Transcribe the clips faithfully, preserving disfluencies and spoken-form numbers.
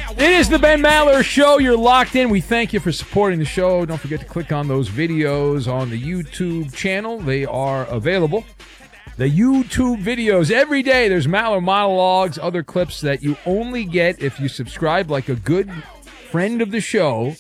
It is the Ben Maller Show. You're locked in. We thank you for supporting the show. Don't forget to click on those videos on the YouTube channel. They are available. The YouTube videos. Every day there's Maller monologues, other clips that you only get if you subscribe like a good friend of the show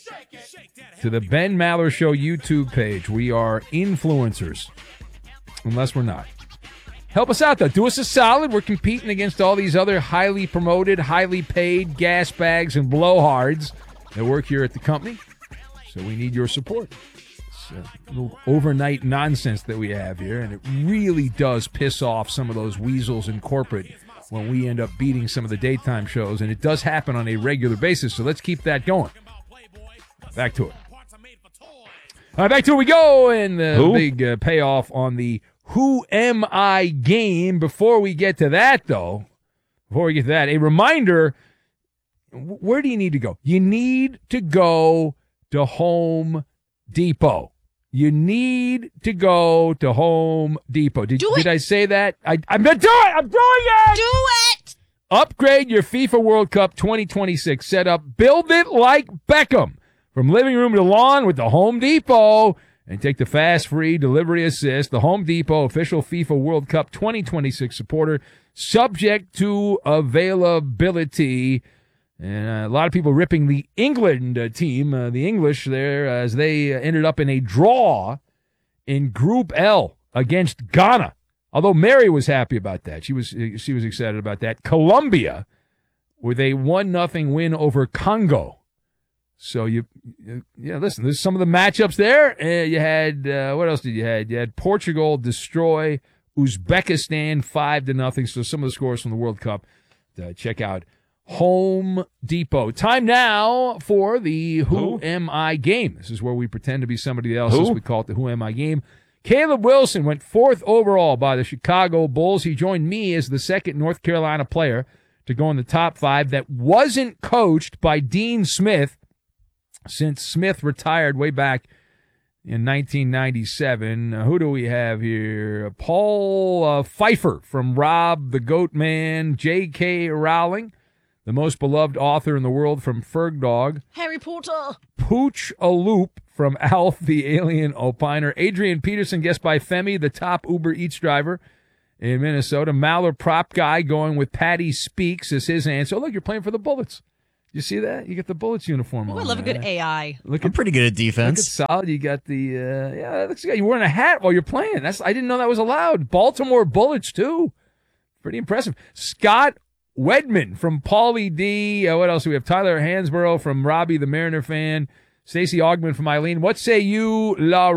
to the Ben Maller Show YouTube page. We are influencers, unless we're not. Help us out, though. Do us a solid. We're competing against all these other highly promoted, highly paid gas bags and blowhards that work here at the company. So we need your support. It's a little overnight nonsense that we have here, and it really does piss off some of those weasels in corporate when we end up beating some of the daytime shows, and it does happen on a regular basis, so let's keep that going. Back to it. All right, back to it we go, and the Who? big uh, payoff on the Who Am I game. Before we get to that, though, before we get to that, a reminder, where do you need to go? You need to go to Home Depot. You need to go to Home Depot. Did, do did I say that? I, I'm going to do it. I'm doing it. Do it. Upgrade your FIFA World Cup twenty twenty-six setup. Build it like Beckham. From living room to lawn with the Home Depot. And take the fast, free delivery assist. The Home Depot official FIFA World Cup twenty twenty-six supporter. Subject to availability. And uh, a lot of people ripping the England uh, team, uh, the English there, as they uh, ended up in a draw in Group L against Ghana. Although Mary was happy about that. She was she was excited about that. Colombia with a one nothing win over Congo. So, you, yeah, listen, there's some of the matchups there. Uh, you had, uh, what else did you have? You had Portugal destroy Uzbekistan five to nothing. So some of the scores from the World Cup. Uh, check out Home Depot. Time now for the Who, Who Am I game. This is where we pretend to be somebody else. Who? We call it the Who Am I game. Caleb Wilson went fourth overall by the Chicago Bulls. He joined me as the second North Carolina player to go in the top five that wasn't coached by Dean Smith since Smith retired way back in nineteen ninety-seven. Uh, who do we have here? Paul uh, Pfeiffer from Rob the Goat Man, J K. Rowling, the most beloved author in the world from Ferg Dog. Harry Potter. Pooch Aloop from Alf the Alien Opiner. Adrian Peterson, guest by Femi, the top Uber Eats driver in Minnesota. Maller prop guy going with Patty Speaks as his answer. Oh, look, you're playing for the Bullets. You see that? You got the Bullets uniform Ooh, on. I love there. a good A I. Look I'm at, pretty good at defense. Look at solid. You got the, uh, yeah, it looks like you're wearing a hat while you're playing. That's I didn't know that was allowed. Baltimore Bullets, too. Pretty impressive. Scott Wedman from Paulie D. Uh, what else do we have? Tyler Hansborough from Robbie the Mariner fan. Stacey Augman from Eileen. What say you,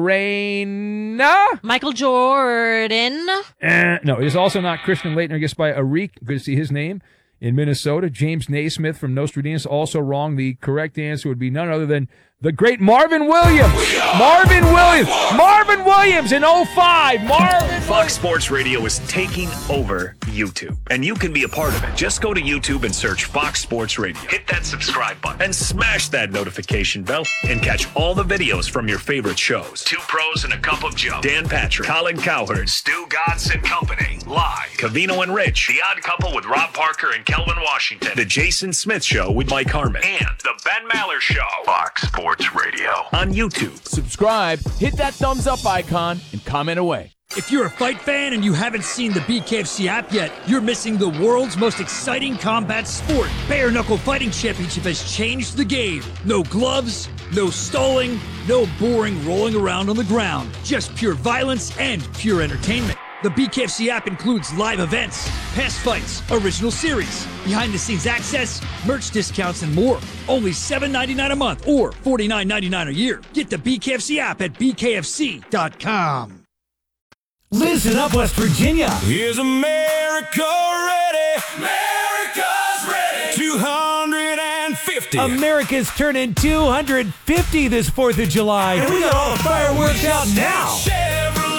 Lorena? Michael Jordan. Uh, no, it is also not Christian Leitner. Guessed by Arik. Good to see his name. In Minnesota, James Naismith from Nostradamus, also wrong. The correct answer would be none other than the great Marvin Williams. Marvin Williams. Marvin Williams in oh five. Marvin Fox Sports Radio is taking over YouTube, and you can be a part of it. Just go to YouTube and search Fox Sports Radio. Hit that subscribe button and smash that notification bell and catch all the videos from your favorite shows. Two Pros and a Cup of Joe. Dan Patrick, Colin Cowherd, Stu Godson Company, live. Cavino and Rich, The Odd Couple with Rob Parker and Kelvin Washington. The Jason Smith Show with Mike Harmon. And The Ben Maller Show. Fox Sports Radio on YouTube. Subscribe, hit that thumbs up icon, and comment away. If you're a fight fan and you haven't seen the B K F C app yet, you're missing the world's most exciting combat sport. Bare Knuckle Fighting Championship has changed the game. No gloves, no stalling, no boring rolling around on the ground. Just pure violence and pure entertainment. The B K F C app includes live events, past fights, original series, behind-the-scenes access, merch discounts, and more. Only seven ninety-nine a month or forty-nine ninety-nine a year. Get the B K F C app at b k f c dot com. Listen up, West Virginia. Is America ready? America's ready. two hundred fifty. America's turning two hundred fifty this fourth of July. And we got all the fireworks out now. Chevrolet.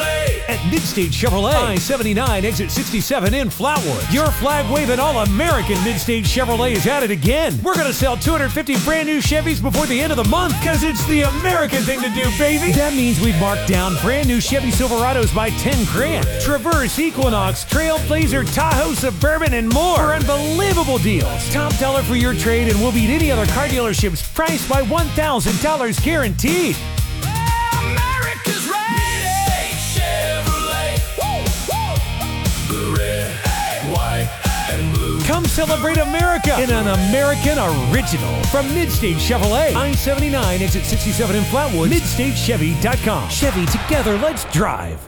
at Midstate Chevrolet, I seventy-nine, exit sixty-seven in Flatwood. Your flag-waving all-American Midstate Chevrolet is at it again. We're going to sell two hundred fifty brand new Chevys before the end of the month because it's the American thing to do, baby. That means we've marked down brand new Chevy Silverados by ten grand. Traverse, Equinox, Trailblazer, Tahoe, Suburban, and more for unbelievable deals. Top dollar for your trade and we'll beat any other car dealerships priced by one thousand dollars guaranteed. America's ready. Chevrolet. Woo, woo. Red, white, and blue. Come celebrate America in an American original from Midstate Chevrolet. I seventy-nine, exit sixty-seven in Flatwood. Midstate Chevy dot com. Chevy, together, let's drive.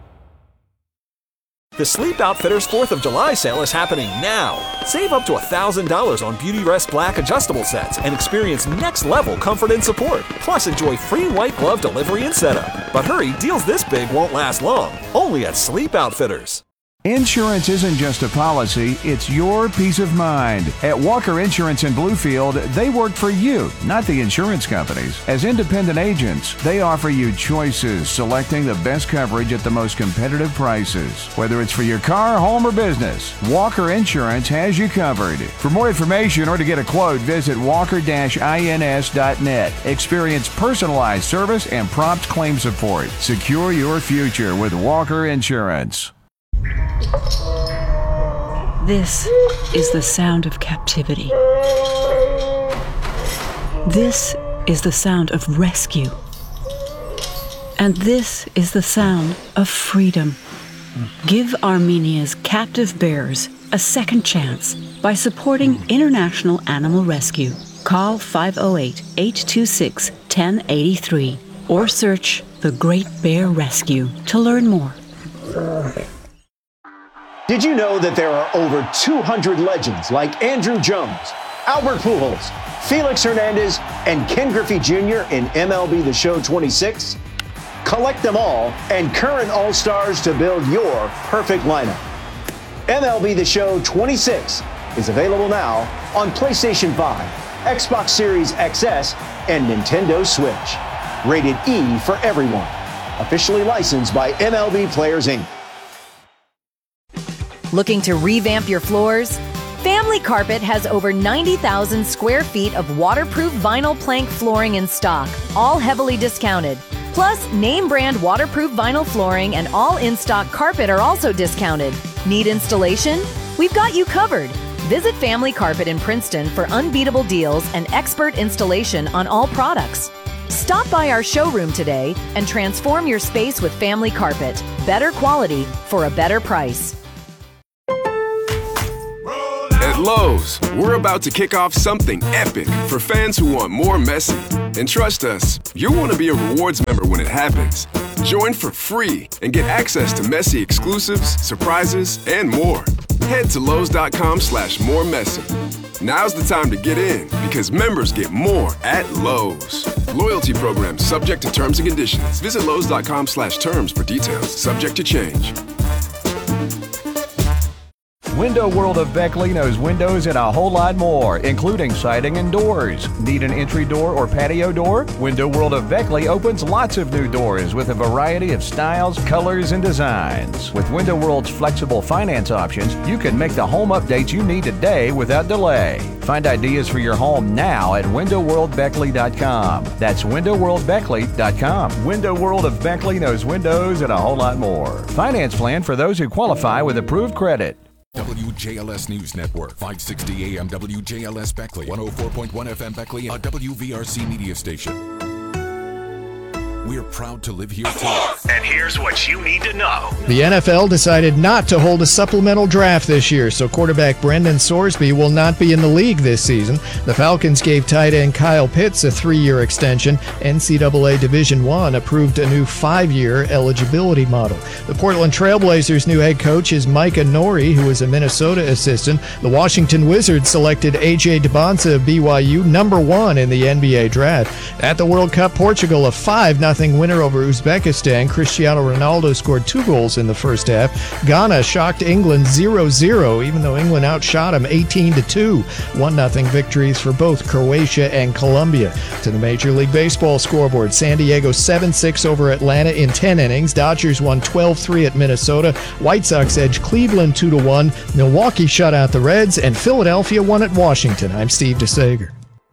The Sleep Outfitters fourth of July sale is happening now. Save up to one thousand dollars on Beauty Rest Black adjustable sets and experience next-level comfort and support. Plus, enjoy free white glove delivery and setup. But hurry, deals this big won't last long. Only at Sleep Outfitters. Insurance isn't just a policy, it's your peace of mind. At Walker Insurance in Bluefield, they work for you, not the insurance companies. As independent agents, they offer you choices, selecting the best coverage at the most competitive prices. Whether it's for your car, home, or business, Walker Insurance has you covered. For more information or to get a quote, visit walker dash ins dot net. Experience personalized service and prompt claim support. Secure your future with Walker Insurance. This is the sound of captivity. This is the sound of rescue. And this is the sound of freedom. Give Armenia's captive bears a second chance by supporting International Animal Rescue. Call five oh eight, eight two six, one oh eight three or search The Great Bear Rescue to learn more. Did you know that there are over two hundred legends like Andrew Jones, Albert Pujols, Felix Hernandez, and Ken Griffey Junior in M L B The Show twenty-six? Collect them all and current All-Stars to build your perfect lineup. M L B The Show twenty-six is available now on PlayStation five, Xbox Series X S, and Nintendo Switch. Rated E for everyone. Officially licensed by M L B Players, Incorporated. Looking to revamp your floors? Family Carpet has over ninety thousand square feet of waterproof vinyl plank flooring in stock, all heavily discounted. Plus, name brand waterproof vinyl flooring and all in-stock carpet are also discounted. Need installation? We've got you covered. Visit Family Carpet in Princeton for unbeatable deals and expert installation on all products. Stop by our showroom today and transform your space with Family Carpet. Better quality for a better price. At Lowe's, we're about to kick off something epic for fans who want more Messi. And trust us, you'll want to be a rewards member when it happens. Join for free and get access to Messi exclusives, surprises, and more. Head to Lowe's.com slash more Messi. Now's the time to get in because members get more at Lowe's. Loyalty program subject to terms and conditions. Visit Lowe's.com slash terms for details. Subject to change. Window World of Beckley knows windows and a whole lot more, including siding and doors. Need an entry door or patio door? Window World of Beckley opens lots of new doors with a variety of styles, colors, and designs. With Window World's flexible finance options, you can make the home updates you need today without delay. Find ideas for your home now at window world beckley dot com. That's window world beckley dot com. Window World of Beckley knows windows and a whole lot more. Finance plan for those who qualify with approved credit. W J L S News Network, five sixty A M W J L S Beckley, one oh four point one F M Beckley, a W V R C media station. We're proud to live here too. And here's what you need to know. The N F L decided not to hold a supplemental draft this year, so quarterback Brendan Sorsby will not be in the league this season. The Falcons gave tight end Kyle Pitts a three-year extension. N C double A Division One approved a new five-year eligibility model. The Portland Trailblazers' new head coach is Micah Nori, who is a Minnesota assistant. The Washington Wizards selected A J Debonsa of B Y U number one in the N B A draft. At the World Cup, Portugal, a five nothing nothing winner over Uzbekistan. Cristiano Ronaldo scored two goals in the first half. Ghana shocked England zero zero, even though England outshot them eighteen to two. one nothing victories for both Croatia and Colombia. To the Major League Baseball scoreboard, San Diego seven six over Atlanta in ten innings. Dodgers won twelve three at Minnesota. White Sox edged Cleveland two to one. Milwaukee shut out the Reds, and Philadelphia won at Washington. I'm Steve DeSager.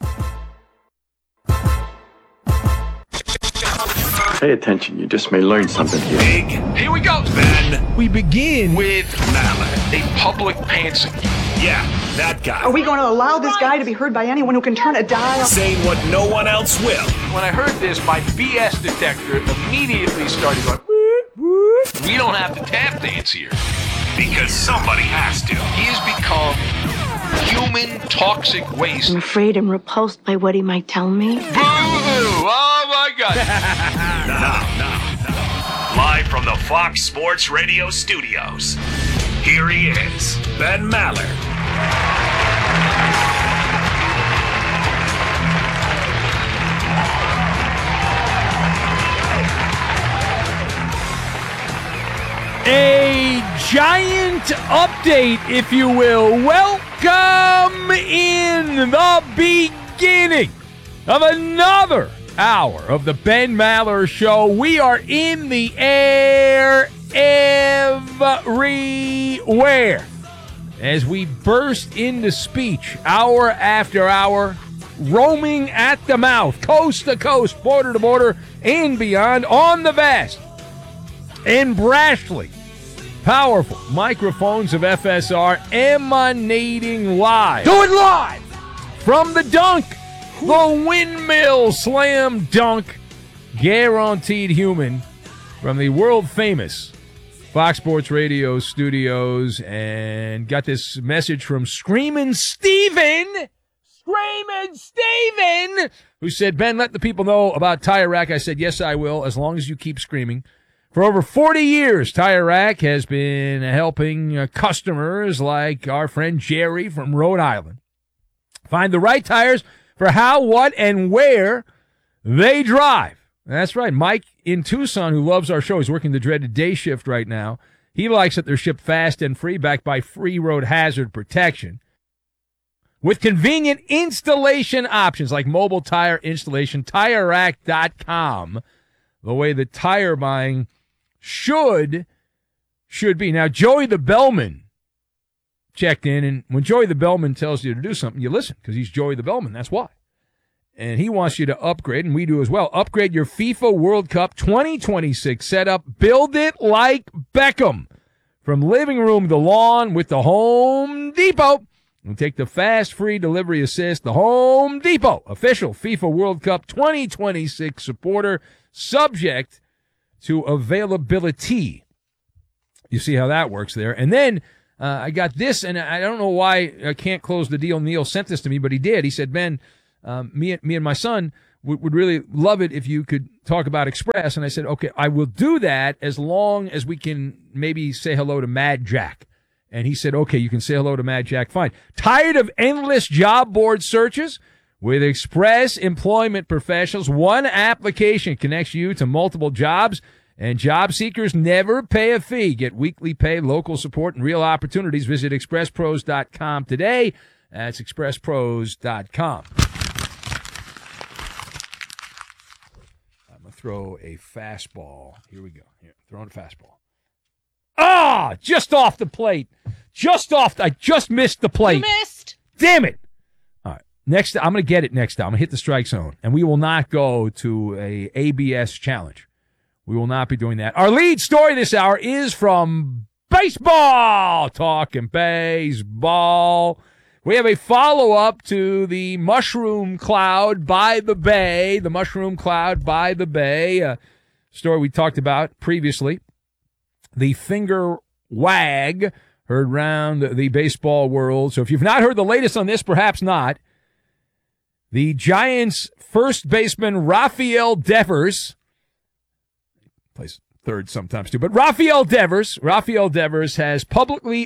Pay attention, you just may learn something here. Big. Here we go, Ben. We begin with Maller, a public pantsing. Yeah, that guy. Are we going to allow this guy to be heard by anyone who can turn a dial? Saying what no one else will. When I heard this, my B S detector immediately started going, whoop, whoop. We don't have to tap dance here. Because somebody has to. He has become human toxic waste. I'm afraid I'm repulsed by what he might tell me. Boo-hoo! Oh, my God. Now, now, now. Live from the Fox Sports Radio studios, here he is, Ben Maller. A giant update, if you will. Welcome in the beginning of another hour of the Ben Maller Show. We are in the air everywhere as we burst into speech hour after hour, roaming at the mouth, coast to coast, border to border, and beyond on the vast and brashly powerful microphones of F S R, emanating live. Do it live! From the dunk, the windmill slam dunk, guaranteed human, from the world-famous Fox Sports Radio studios, and got this message from Screamin' Steven, Screamin' Steven, who said, Ben, let the people know about Tire Rack. I said, yes, I will, as long as you keep screaming. For over forty years, Tire Rack has been helping uh, customers like our friend Jerry from Rhode Island find the right tires for how, what, and where they drive. That's right. Mike in Tucson, who loves our show, is working the dreaded day shift right now. He likes that they're shipped fast and free, backed by free road hazard protection. With convenient installation options like mobile tire installation, Tire Rack dot com, the way that tire buying should should be. Now, Joey the Bellman checked in, and when Joey the Bellman tells you to do something, you listen, because he's Joey the Bellman. That's why. And he wants you to upgrade, and we do as well. Upgrade your FIFA World Cup twenty twenty-six setup. Build it like Beckham. From living room to lawn with the Home Depot. And take the fast, free delivery assist. The Home Depot, official FIFA World Cup twenty twenty-six supporter, subject to availability. You see how that works there. And then uh, I got this, and I don't know why I can't close the deal. Neil sent this to me, but he did. He said, Ben, um, me, me and my son would, would really love it if you could talk about Express. And I said, okay, I will do that as long as we can maybe say hello to Mad Jack. And he said, okay, you can say hello to Mad Jack. Fine. Tired of endless job board searches? With Express Employment Professionals, one application connects you to multiple jobs, and job seekers never pay a fee. Get weekly pay, local support, and real opportunities. Visit express pros dot com today. That's express pros dot com. I'm going to throw a fastball. Here we go. Here, throwing a fastball. Ah, just off the plate. Just off. I just missed the plate. You missed. Damn it. All right. Next, I'm going to get it next time. I'm going to hit the strike zone, and we will not go to a A B S challenge. We will not be doing that. Our lead story this hour is from baseball. Talking baseball. We have a follow-up to the mushroom cloud by the bay. The mushroom cloud by the bay. A story we talked about previously. The finger wag heard round the baseball world. So if you've not heard the latest on this, perhaps not. The Giants' first baseman, Rafael Devers, plays third sometimes too, but Rafael Devers, Rafael Devers has publicly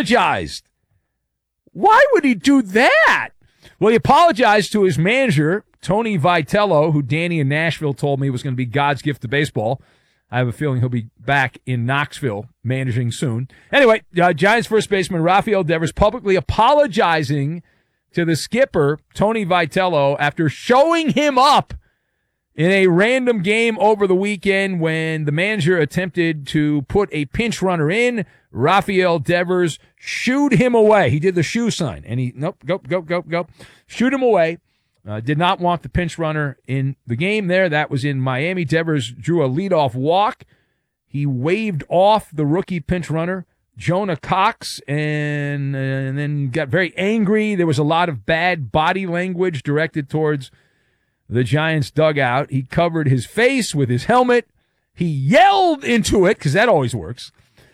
apologized. Why would he do that? Well, he apologized to his manager, Tony Vitello, who Danny in Nashville told me was going to be God's gift to baseball. I have a feeling he'll be back in Knoxville managing soon. Anyway, uh, Giants first baseman Rafael Devers publicly apologizing to the skipper, Tony Vitello, after showing him up in a random game over the weekend when the manager attempted to put a pinch runner in. Rafael Devers shooed him away. He did the shoe sign, and he, nope, go, go, go, go, shoot him away. Uh, did not want the pinch runner in the game there. That was in Miami. Devers drew a leadoff walk. He waved off the rookie pinch runner, Jonah Cox, and, uh, and then got very angry. There was a lot of bad body language directed towards the Giants dugout. He covered his face with his helmet. He yelled into it, because that always works,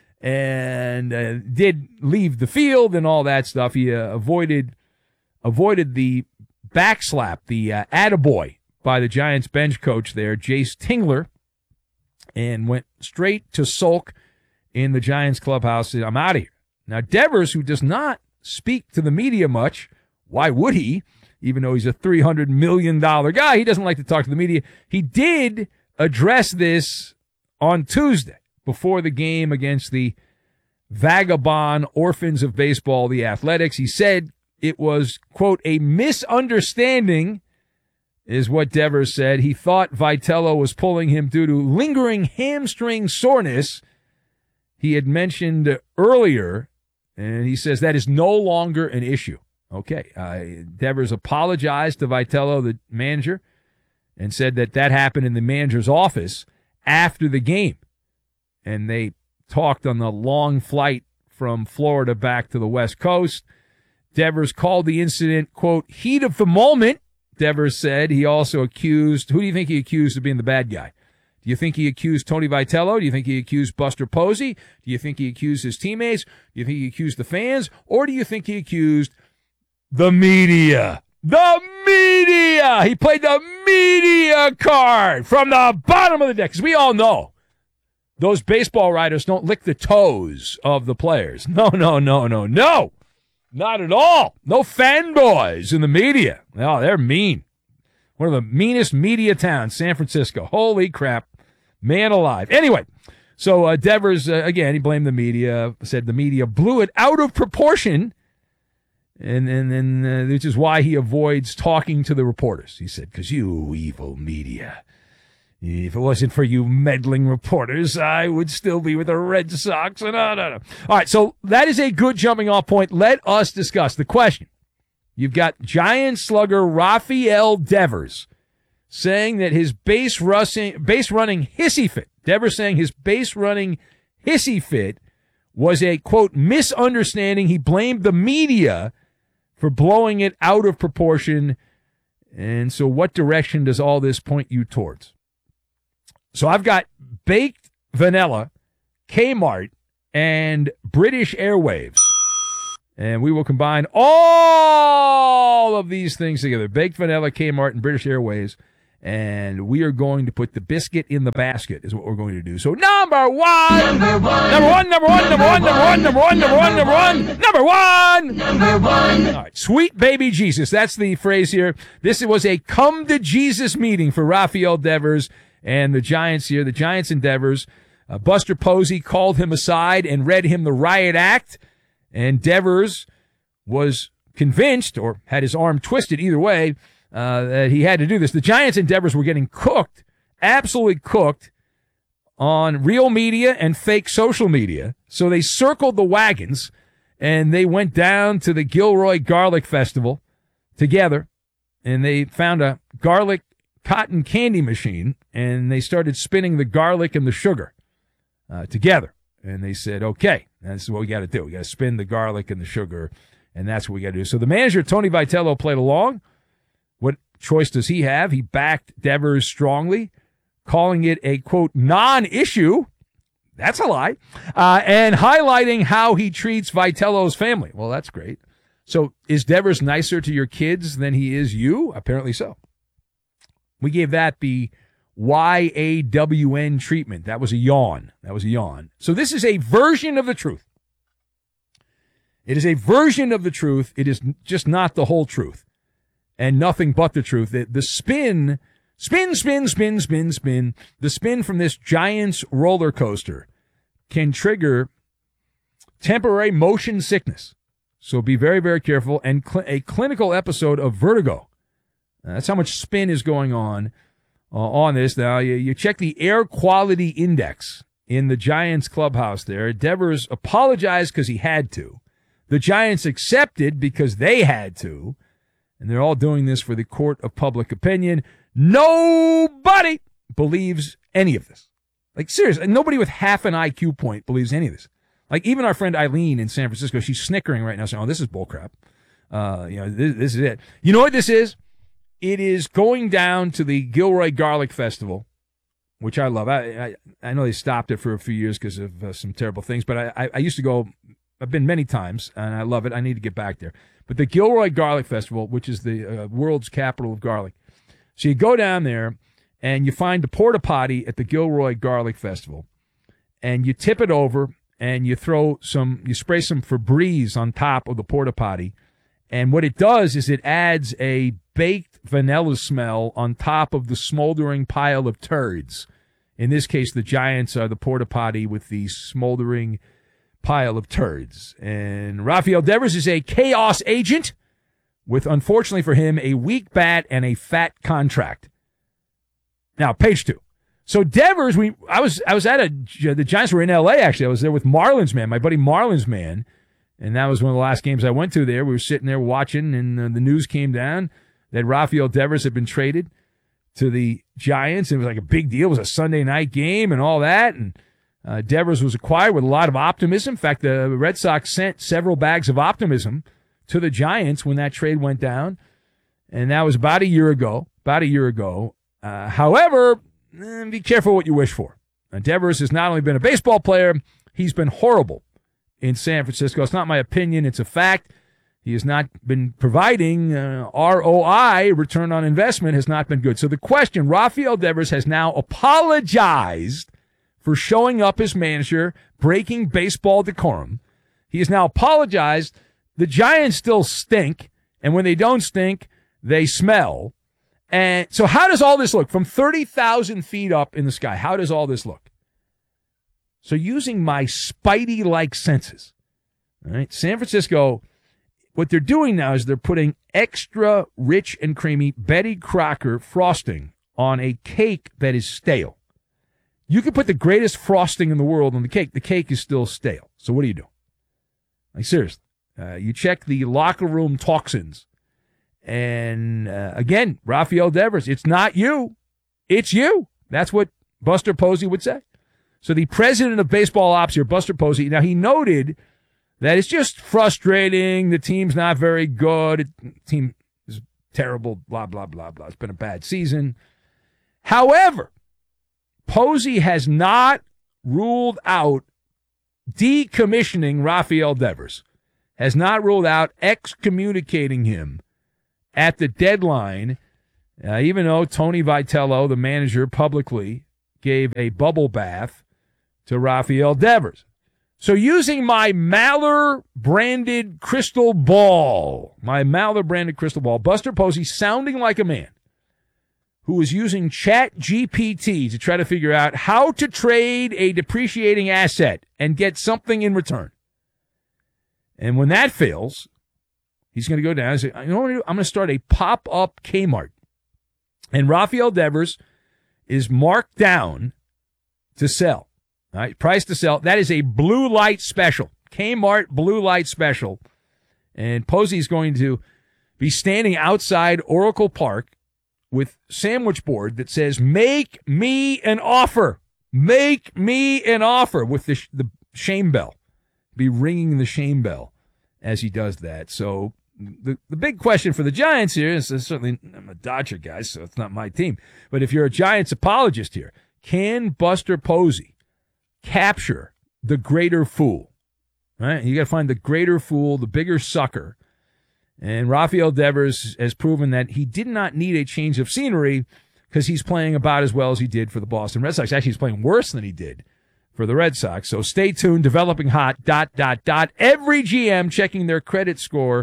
and uh, did leave the field and all that stuff. He uh, avoided avoided the backslap, the uh, attaboy by the Giants bench coach there, Jace Tingler, and went straight to sulk in the Giants clubhouse. Said, I'm out of here. Now, Devers, who does not speak to the media much, why would he? Even though he's a three hundred million dollars guy, he doesn't like to talk to the media. He did address this on Tuesday before the game against the vagabond Orphans of Baseball, the Athletics. He said it was, quote, a misunderstanding, is what Devers said. He thought Vitello was pulling him due to lingering hamstring soreness he had mentioned earlier, and he says that is no longer an issue. Okay, uh, Devers apologized to Vitello, the manager, and said that that happened in the manager's office after the game. And they talked on the long flight from Florida back to the West Coast. Devers called the incident, quote, heat of the moment, Devers said. He also accused, who do you think he accused of being the bad guy? Do you think he accused Tony Vitello? Do you think he accused Buster Posey? Do you think he accused his teammates? Do you think he accused the fans? Or do you think he accused the media? The media! He played the media card from the bottom of the deck, because we all know those baseball writers don't lick the toes of the players. No, no, no, no, no. Not at all. No fanboys in the media. No, they're mean. One of the meanest media towns, San Francisco. Holy crap. Man alive. Anyway, so uh, Devers, uh, again, he blamed the media, said the media blew it out of proportion, and and then uh, which is why he avoids talking to the reporters. He said, because you evil media. If it wasn't for you meddling reporters, I would still be with the Red Sox. No, no, no. All right, so that is a good jumping off point. Let us discuss the question. You've got Giant slugger Rafael Devers saying that his base rushing, base running hissy fit, Devers saying his base running hissy fit was a, quote, misunderstanding. He blamed the media for blowing it out of proportion. And so what direction does all this point you towards? So I've got Baked Vanilla, Kmart, and British Airwaves. And we will combine all of these things together. Baked Vanilla, Kmart, and British Airwaves. And we are going to put the biscuit in the basket is what we're going to do. So number one. Number one. Number one, number one, number one, number one, number one, number one, number one, number one. Number one. All right. Sweet baby Jesus. That's the phrase here. This was a come to Jesus meeting for Rafael Devers and the Giants here. The Giants and Devers. Uh, Buster Posey called him aside and read him the riot act. And Devers was convinced, or had his arm twisted either way, uh, that he had to do this. The Giants and Devers were getting cooked, absolutely cooked, on real media and fake social media. So they circled the wagons, and they went down to the Gilroy Garlic Festival together, and they found a garlic cotton candy machine, and they started spinning the garlic and the sugar uh, together. And they said, okay, that's what we got to do. We got to spin the garlic and the sugar, and that's what we got to do. So the manager, Tony Vitello, played along. What choice does he have? He backed Devers strongly, calling it a, quote, non-issue. That's a lie. Uh, and highlighting how he treats Vitello's family. Well, that's great. So is Devers nicer to your kids than he is you? Apparently so. We gave that the Y A W N treatment. That was a yawn. That was a yawn. So this is a version of the truth. It is a version of the truth. It is just not the whole truth. and nothing but the truth. The, the spin, spin, spin, spin, spin, spin, the spin from this Giants roller coaster can trigger temporary motion sickness. So be very, very careful. And cl- a clinical episode of vertigo. That's how much spin is going on uh, on this. Now, you, you check the air quality index in the Giants clubhouse there. Devers apologized because he had to. The Giants accepted because they had to. And they're all doing this for the court of public opinion. Nobody believes any of this. Like, seriously, nobody with half an I Q point believes any of this. Like, even our friend Eileen in San Francisco, she's snickering right now saying, oh, this is bullcrap. Uh, you know, this, this is it. You know what this is? It is going down to the Gilroy Garlic Festival, which I love. I I, I know they stopped it for a few years because of uh, some terrible things, but I, I, I used to go. I've been many times, and I love it. I need to get back there. But the Gilroy Garlic Festival, which is the uh, world's capital of garlic. So you go down there, and you find the porta potty at the Gilroy Garlic Festival, and you tip it over, and you throw some, you spray some Febreze on top of the porta potty. And what it does is it adds a baked vanilla smell on top of the smoldering pile of turds. In this case, the Giants are the porta potty with the smoldering pile of turds. And Rafael Devers is a chaos agent with, unfortunately for him, a weak bat and a fat contract. Now, page two. So Devers, we I was I was at a the Giants were in L A actually. I was there with Marlins Man, my buddy Marlins Man. And that was one of the last games I went to there. We were sitting there watching, and uh, the news came down that Rafael Devers had been traded to the Giants. And it was like a big deal. It was a Sunday night game and all that. And uh, Devers was acquired with a lot of optimism. In fact, the Red Sox sent several bags of optimism to the Giants when that trade went down. And that was about a year ago. About a year ago. Uh, however, eh, be careful what you wish for. Uh, Devers has not only been a baseball player, he's been horrible in San Francisco. It's not my opinion. It's a fact. He has not been providing uh, R O I, return on investment, has not been good. So the question, Rafael Devers has now apologized for showing up as manager, breaking baseball decorum. He has now apologized. The Giants still stink, and when they don't stink, they smell. And so how does all this look? From thirty thousand feet up in the sky, how does all this look? So using my Spidey-like senses, all right, San Francisco, what they're doing now is they're putting extra rich and creamy Betty Crocker frosting on a cake that is stale. You can put the greatest frosting in the world on the cake. The cake is still stale. So what do you do? Like, seriously. Uh, you check the locker room toxins. And, uh, again, Rafael Devers, it's not you. It's you. That's what Buster Posey would say. So the president of baseball ops here, Buster Posey, now he noted that it's just frustrating. The team's not very good. The team is terrible, blah, blah, blah, blah. It's been a bad season. However, Posey has not ruled out decommissioning Rafael Devers, has not ruled out excommunicating him at the deadline, uh, even though Tony Vitello, the manager, publicly gave a bubble bath to Rafael Devers. So using my Maller-branded crystal ball, my Maller-branded crystal ball, Buster Posey, sounding like a man who is using Chat G P T to try to figure out how to trade a depreciating asset and get something in return. And when that fails, he's going to go down and say, you know what I'm going to do? I'm going to start a pop-up Kmart. And Rafael Devers is marked down to sell. All right, price to sell. That is a blue light special. Kmart blue light special. And Posey is going to be standing outside Oracle Park with sandwich board that says, make me an offer. Make me an offer with the, the shame bell. Be ringing the shame bell as he does that. So the, the big question for the Giants here is, is certainly, I'm a Dodger guy, so it's not my team. But if you're a Giants apologist here, can Buster Posey capture the greater fool? Right? You got to find the greater fool, the bigger sucker. And Rafael Devers has proven that he did not need a change of scenery because he's playing about as well as he did for the Boston Red Sox. Actually, he's playing worse than he did for the Red Sox. So stay tuned. Developing hot, dot, dot, dot. Every G M checking their credit score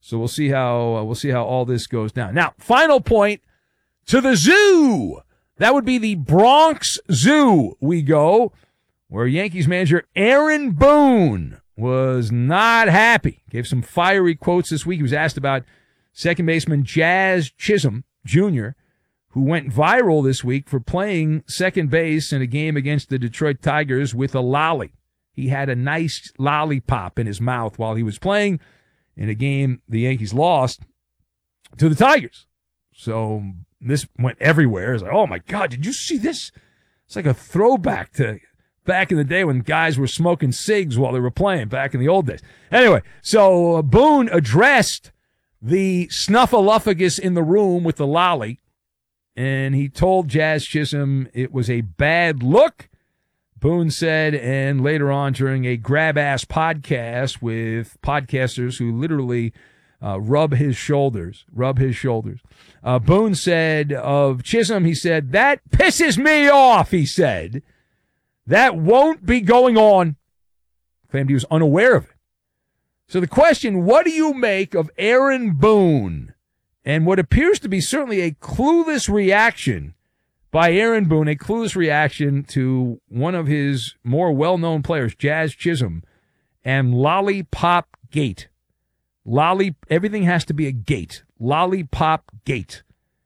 So we'll see how uh, we'll see how all this goes down. Now, final point, to the zoo. That would be the Bronx Zoo. We go where Yankees manager Aaron Boone was not happy. Gave some fiery quotes this week. He was asked about second baseman Jazz Chisholm Junior, who went viral this week for playing second base in a game against the Detroit Tigers with a lolly. He had a nice lollipop in his mouth while he was playing in a game the Yankees lost to the Tigers. So this went everywhere. It's like, oh my God, did you see this? It's like a throwback to back in the day when guys were smoking cigs while they were playing back in the old days. Anyway, so uh, Boone addressed the snuffleupagus in the room with the lolly, and he told Jazz Chisholm it was a bad look. Boone said, and later on during a grab-ass podcast with podcasters who literally uh, rub his shoulders, rub his shoulders, uh, Boone said of Chisholm, he said, that pisses me off, he said. That won't be going on. Claimed he was unaware of it. So the question, what do you make of Aaron Boone and what appears to be certainly a clueless reaction by Aaron Boone, a clueless reaction to one of his more well-known players, Jazz Chisholm, and Lollipop Gate. Lolly, everything has to be a gate. Lollipop Gate.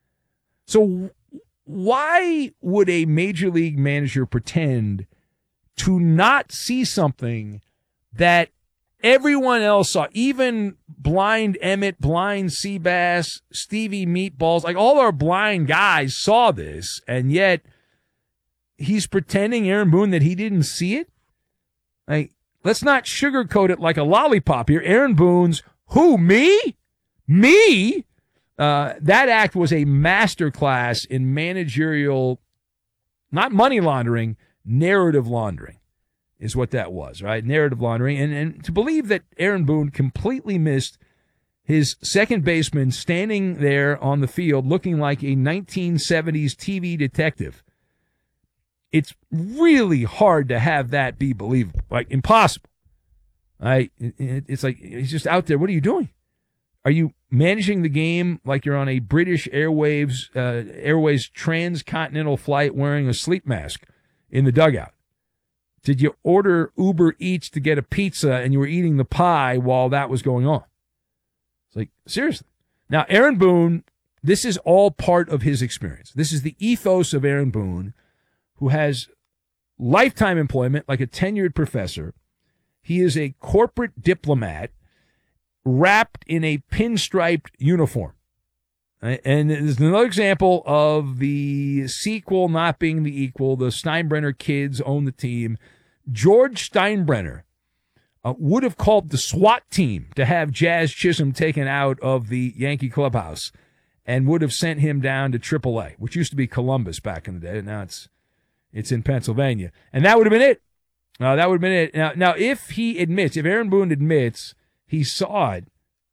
So why would a major league manager pretend to not see something that everyone else saw? Even blind Emmett, blind Seabass, Stevie Meatballs, like all our blind guys saw this, and yet he's pretending, Aaron Boone, that he didn't see it? Like, let's not sugarcoat it like a lollipop here. Aaron Boone's, who, me? Me? Uh, that act was a masterclass in managerial, not money laundering, narrative laundering is what that was, right? Narrative laundering. And, and to believe that Aaron Boone completely missed his second baseman standing there on the field looking like a nineteen seventies T V detective, it's really hard to have that be believable, like impossible. Right? It, it, it's like, he's just out there. What are you doing? Are you managing the game like you're on a British Airways uh, Airways transcontinental flight wearing a sleep mask in the dugout? Did you order Uber Eats to get a pizza and you were eating the pie while that was going on? It's like, seriously. Now, Aaron Boone, this is all part of his experience. This is the ethos of Aaron Boone, who has lifetime employment like a tenured professor. He is a corporate diplomat wrapped in a pinstriped uniform. And there's another example of the sequel not being the equal. The Steinbrenner kids own the team. George Steinbrenner uh, would have called the SWAT team to have Jazz Chisholm taken out of the Yankee clubhouse and would have sent him down to triple A, which used to be Columbus back in the day. Now it's it's in Pennsylvania. And that would have been it. Uh, that would have been it. Now, now, if he admits, if Aaron Boone admits he saw it,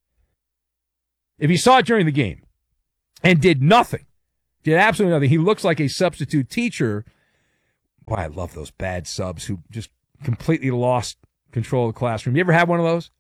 if he saw it during the game and did nothing, did absolutely nothing, he looks like a substitute teacher. Boy, I love those bad subs who just completely lost control of the classroom. You ever had one of those?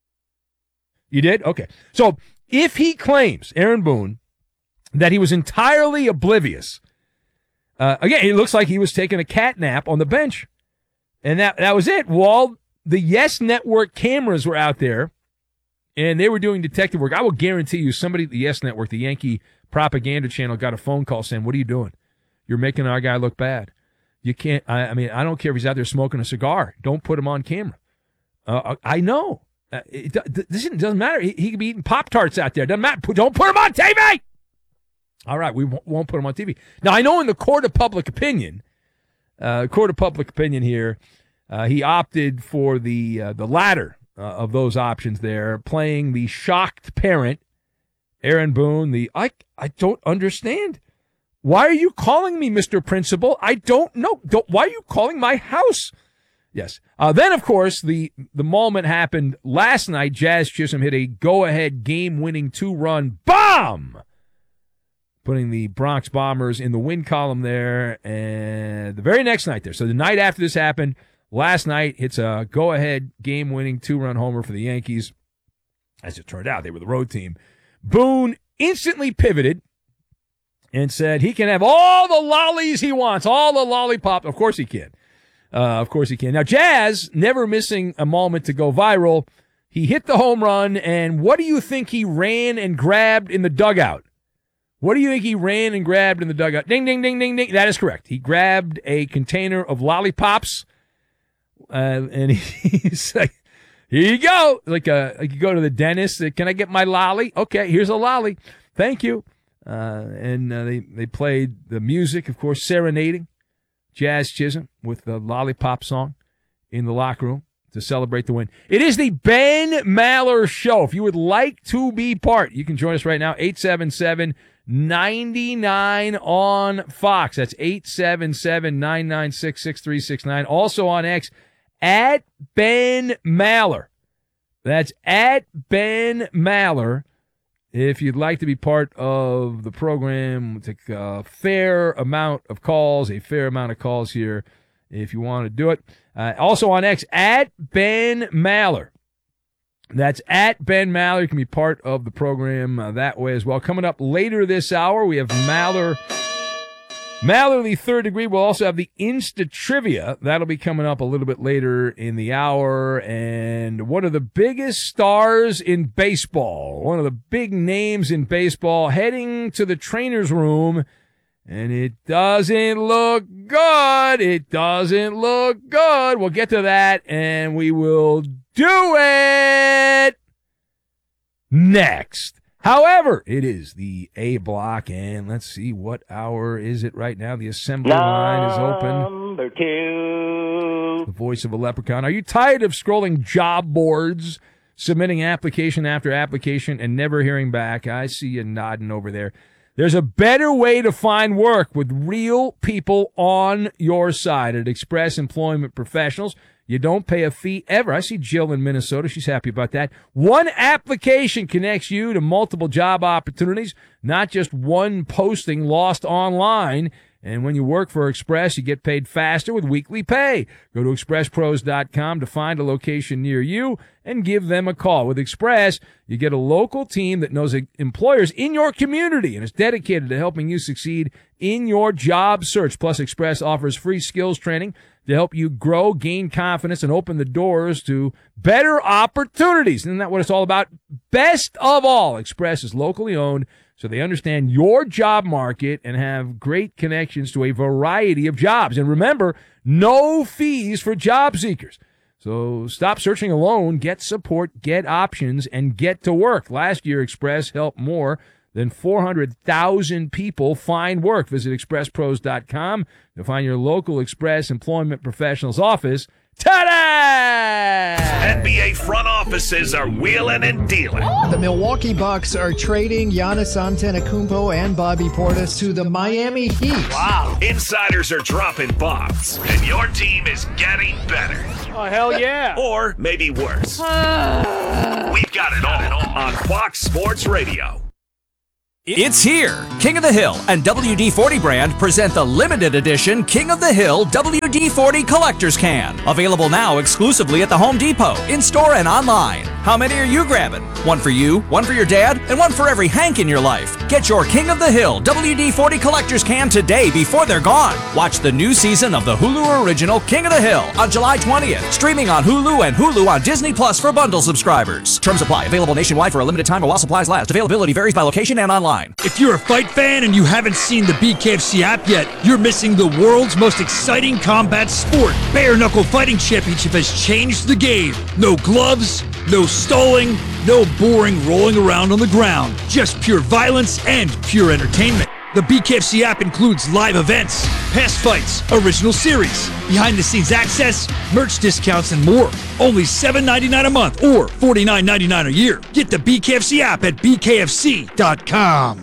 You did? Okay. So if he claims, Aaron Boone, that he was entirely oblivious, uh, again, it looks like he was taking a cat nap on the bench. And that, that was it. While the Yes Network cameras were out there and they were doing detective work, I will guarantee you somebody at the Yes Network, the Yankee propaganda channel, got a phone call saying, what are you doing? You're making our guy look bad. You can't, I, I mean, I don't care if he's out there smoking a cigar. Don't put him on camera. Uh, I know. Uh, it, this doesn't matter. He, he could be eating Pop-Tarts out there. Doesn't matter. Don't put him on T V! All right, we won't put him on T V. Now, I know in the court of public opinion, uh, court of public opinion here, uh, he opted for the uh, the latter uh, of those options there, playing the shocked parent, Aaron Boone, the, I, I don't understand. Why are you calling me, Mister Principal? I don't know. Don't, why are you calling my house? Yes. Uh, then, of course, the, the moment happened last night. Jazz Chisholm hit a go-ahead game-winning two-run bomb, putting the Bronx Bombers in the win column there. And the very next night there, so the night after this happened, last night, hits a go-ahead game-winning two-run homer for the Yankees. As it turned out, they were the road team. Boone instantly pivoted and said he can have all the lollies he wants, all the lollipops. Of course he can. Uh, of course he can. Now, Jazz, never missing a moment to go viral. He hit the home run, and what do you think he ran and grabbed in the dugout? What do you think he ran and grabbed in the dugout? Ding, ding, ding, ding, ding. That is correct. He grabbed a container of lollipops, uh, and he's like, here you go. Like, a, like you go to the dentist. Can I get my lolly? Okay, here's a lolly. Thank you. Uh, and uh, they, they played the music, of course, serenading Jazz Chisholm with the Lollipop song in the locker room to celebrate the win. It is the Ben Maller Show. If you would like to be part, you can join us right now, eight seven seven, nine nine on Fox. That's eight seven seven, nine nine six, six three six nine. Also on X, at Ben Maller. That's at Ben Maller. If you'd like to be part of the program, we'll take a fair amount of calls, a fair amount of calls here if you want to do it. Uh, also on X, at Ben Maller. That's at Ben Maller. You can be part of the program uh, that way as well. Coming up later this hour, we have Maller. Mallerly Third Degree. We'll also have the Insta Trivia. That'll be coming up a little bit later in the hour. And one of the biggest stars in baseball, one of the big names in baseball, heading to the trainer's room. And it doesn't look good. It doesn't look good. We'll get to that, and we will do it next. However, it is the A block, and let's see, what hour is it right now? The assembly line is open. Number two. The voice of a leprechaun. Are you tired of scrolling job boards, submitting application after application, and never hearing back? I see you nodding over there. There's a better way to find work with real people on your side at Express Employment Professionals. You don't pay a fee ever. I see Jill in Minnesota. She's happy about that. One application connects you to multiple job opportunities, not just one posting lost online. And when you work for Express, you get paid faster with weekly pay. Go to express pros dot com to find a location near you and give them a call. With Express, you get a local team that knows employers in your community and is dedicated to helping you succeed in your job search. Plus, Express offers free skills training to help you grow, gain confidence, and open the doors to better opportunities. Isn't that what it's all about? Best of all, Express is locally owned, so they understand your job market and have great connections to a variety of jobs. And remember, no fees for job seekers. So stop searching alone, get support, get options, and get to work. Last year, Express helped more than four hundred thousand people find work. Visit express pros dot com to find your local Express Employment Professionals office. Ta-da! N B A front offices are wheeling and dealing. The Milwaukee Bucks are trading Giannis Antetokounmpo and Bobby Portis to the Miami Heat. Wow. Insiders are dropping bombs, and your team is getting better. Oh, hell yeah. Or maybe worse. We've got it all on Fox Sports Radio. It's here. King of the Hill and W D forty brand present the limited edition King of the Hill W D forty Collector's Can. Available now exclusively at the Home Depot, in-store and online. How many are you grabbing? One for you, one for your dad, and one for every Hank in your life. Get your King of the Hill W D forty Collector's Can today before they're gone. Watch the new season of the Hulu original King of the Hill on July twentieth. Streaming on Hulu and Hulu on Disney Plus for bundle subscribers. Terms apply. Available nationwide for a limited time or while supplies last. Availability varies by location and online. If you're a fight fan and you haven't seen the B K F C app yet, you're missing the world's most exciting combat sport. Bare Knuckle Fighting Championship has changed the game. No gloves, no stalling, no boring rolling around on the ground. Just pure violence and pure entertainment. The B K F C app includes live events, past fights, original series, behind-the-scenes access, merch discounts, and more. Only seven ninety-nine a month or forty-nine ninety-nine a year. Get the B K F C app at b k f c dot com.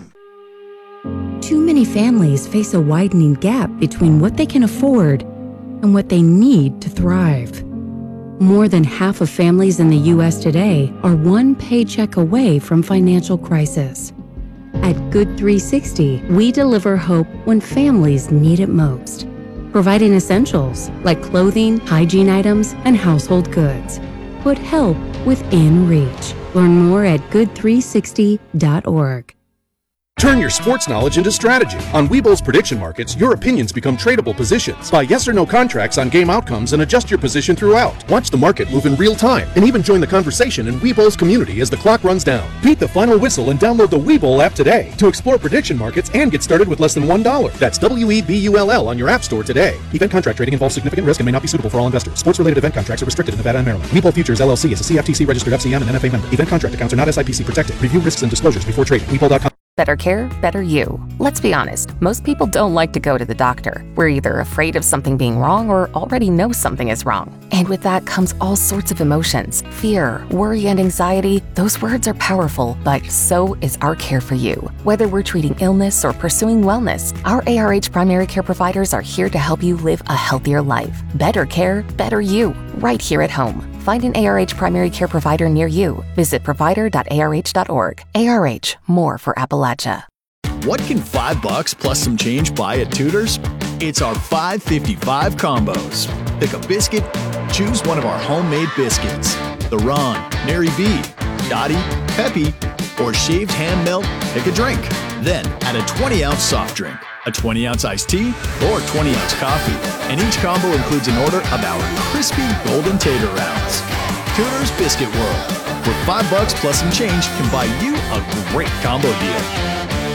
Too many families face a widening gap between what they can afford and what they need to thrive. More than half of families in the U S today are one paycheck away from financial crisis. At Good three sixty, we deliver hope when families need it most, providing essentials like clothing, hygiene items, and household goods. Put help within reach. Learn more at good three sixty dot org. Turn your sports knowledge into strategy. On Webull's prediction markets, your opinions become tradable positions. Buy yes or no contracts on game outcomes and adjust your position throughout. Watch the market move in real time and even join the conversation in Webull's community as the clock runs down. Beat the final whistle and download the Webull app today to explore prediction markets and get started with less than one dollar. That's W E B U L L on your app store today. Event contract trading involves significant risk and may not be suitable for all investors. Sports-related event contracts are restricted in Nevada and Maryland. Webull Futures L L C is a C F T C-registered F C M and N F A member. Event contract accounts are not S I P C protected. Review risks and disclosures before trading. Webull dot com. Better care, better you. Let's be honest, most people don't like to go to the doctor. We're either afraid of something being wrong or already know something is wrong. And with that comes all sorts of emotions. Fear, worry, and anxiety. Those words are powerful, but so is our care for you. Whether we're treating illness or pursuing wellness, our A R H primary care providers are here to help you live a healthier life. Better care, better you. Right here at home. Find an A R H primary care provider near you. Visit provider dot A R H dot org. A R H, more for Appalachia. What can five bucks plus some change buy at Tudor's? It's our five fifty-five combos. Pick a biscuit, choose one of our homemade biscuits. The Ron, Mary B, Dottie, Peppy, or shaved ham melt, pick a drink. Then add a twenty ounce soft drink, a twenty ounce iced tea, or twenty ounce coffee. And each combo includes an order of our crispy golden tater rounds. Tudor's Biscuit World, where five bucks plus some change can buy you a great combo deal.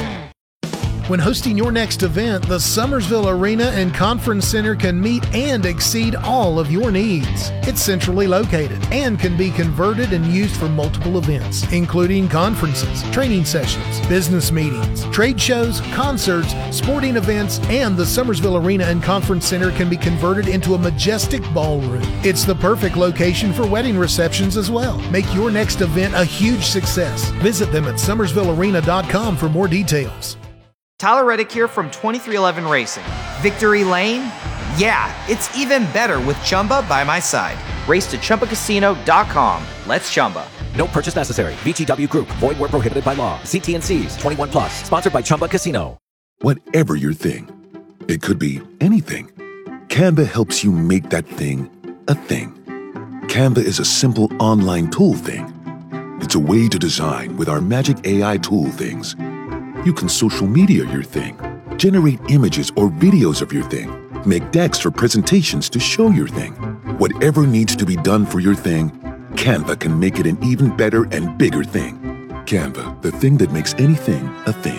When hosting your next event, the Summersville Arena and Conference Center can meet and exceed all of your needs. It's centrally located and can be converted and used for multiple events, including conferences, training sessions, business meetings, trade shows, concerts, sporting events, and the Summersville Arena and Conference Center can be converted into a majestic ballroom. It's the perfect location for wedding receptions as well. Make your next event a huge success. Visit them at summersville arena dot com for more details. Tyler Reddick here from twenty-three eleven Racing. Victory Lane? Yeah, it's even better with Chumba by my side. Race to Chumba Casino dot com. Let's Chumba. No purchase necessary. V G W Group. Void where prohibited by law. See T and C's. twenty-one plus. Sponsored by Chumba Casino. Whatever your thing, it could be anything. Canva helps you make that thing a thing. Canva is a simple online tool thing. It's a way to design with our magic A I tool things. You can social media your thing, generate images or videos of your thing, make decks for presentations to show your thing. Whatever needs to be done for your thing, Canva can make it an even better and bigger thing. Canva, the thing that makes anything a thing.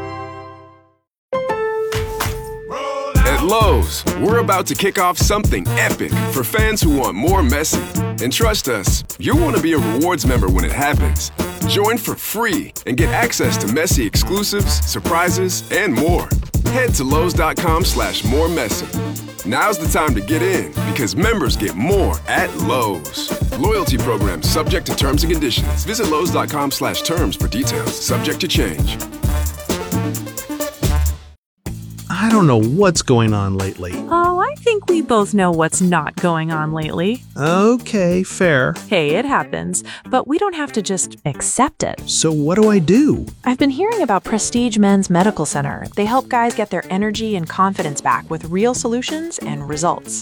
At Lowe's, we're about to kick off something epic for fans who want more messy. And trust us, you'll want to be a rewards member when it happens. Join for free and get access to messy exclusives, surprises, and more. Head to Lowe's dot com slash more messy. Now's the time to get in because members get more at Lowe's. Loyalty program subject to terms and conditions. Visit Lowe's dot com slash terms for details. Subject to change. I don't know what's going on lately. Oh, I think we both know what's not going on lately. Okay, fair. Hey, it happens, but we don't have to just accept it. So what do I do? I've been hearing about Prestige Men's Medical Center. They help guys get their energy and confidence back with real solutions and results.